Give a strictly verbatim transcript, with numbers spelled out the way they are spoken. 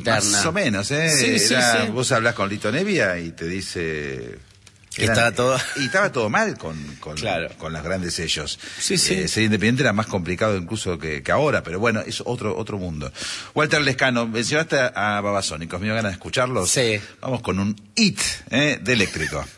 interna. Más o menos, ¿eh? Sí, sí, Era, sí. Vos hablás con Lito Nevia y te dice... Que estaba todo... Y estaba todo mal con, con, Claro. con los grandes sellos. Sí, sí. Eh, ser independiente era más complicado incluso que, que ahora, pero bueno, es otro otro mundo. Walter Lescano, mencionaste a Babasónicos, me dio ganas de escucharlos. Sí. Vamos con un hit, ¿eh? De Eléctrico.